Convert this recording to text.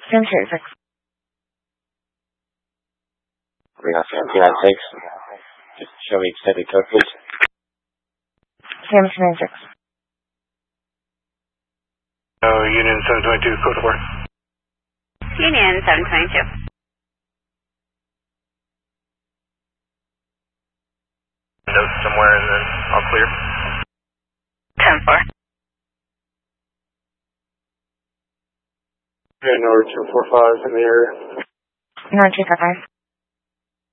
United 6. United 6. Just show me extended code, please. United 6. Union 722, code 4. Union 722. Note somewhere and then all clear. 10-4. Okay, North 245 in the area. North 245.